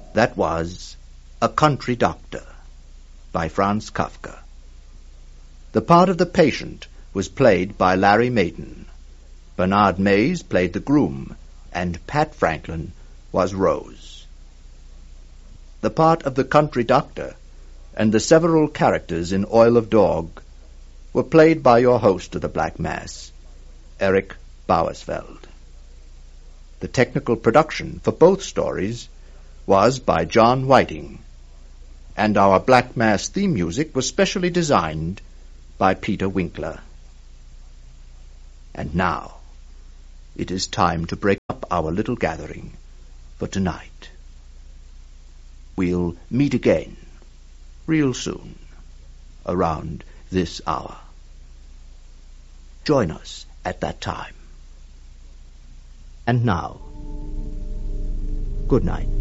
That was A Country Doctor by Franz Kafka. The part of the patient was played by Larry Maiden. Bernard Mays played the groom, and Pat Franklin was Rose. The part of the country doctor and the several characters in Oil of Dog were played by your host of the Black Mass, Eric Bauersfeld. The technical production for both stories was by John Whiting, and our Black Mass theme music was specially designed by Peter Winkler. And now, it is time to break up our little gathering for tonight. We'll meet again real soon, around this hour. Join us at that time. And now, good night.